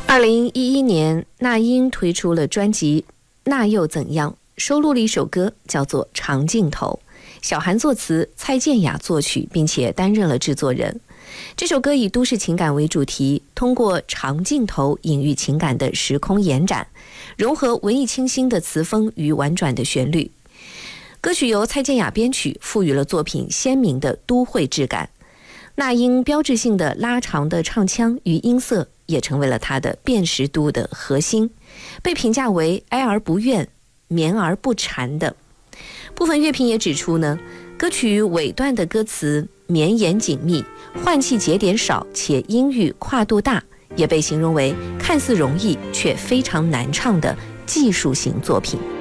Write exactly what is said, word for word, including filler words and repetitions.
二零一一年，那英推出了专辑《那又怎样》，收录了一首歌，叫做《长镜头》。小韩作词，蔡健雅作曲，并且担任了制作人。这首歌以都市情感为主题，通过长镜头隐喻情感的时空延展，融合文艺清新的词风与婉转的旋律。歌曲由蔡健雅编曲，赋予了作品鲜明的都会质感。那英标志性的拉长的唱腔与音色也成为了她的辨识度的核心，被评价为哀而不怨、绵而不缠的。部分乐评也指出呢，歌曲尾段的歌词绵延紧密，换气节点少，且音域跨度大，也被形容为看似容易却非常难唱的技术型作品。